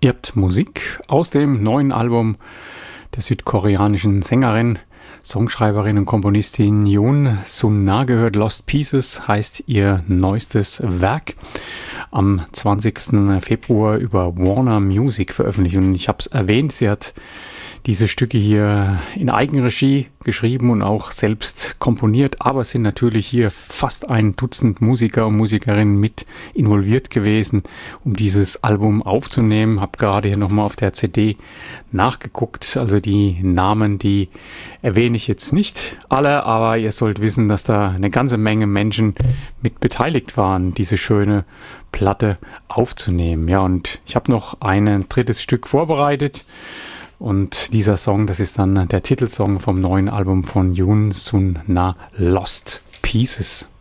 Ihr habt Musik aus dem neuen Album der südkoreanischen Sängerin, Songschreiberin und Komponistin Yoon Sun-na gehört. Lost Pieces heißt ihr neuestes Werk. Am 20. Februar über Warner Music veröffentlicht. Und ich habe es erwähnt, sie hat diese Stücke hier in Eigenregie geschrieben und auch selbst komponiert, aber es sind natürlich hier fast ein Dutzend Musiker und Musikerinnen mit involviert gewesen, um dieses Album aufzunehmen. Habe gerade hier nochmal auf der CD nachgeguckt, also die Namen, die erwähne ich jetzt nicht alle, aber ihr sollt wissen, dass da eine ganze Menge Menschen mit beteiligt waren, diese schöne Platte aufzunehmen. Ja, und ich habe noch ein drittes Stück vorbereitet. Und dieser Song, das ist dann der Titelsong vom neuen Album von Yoon Sun-na, Lost Pieces.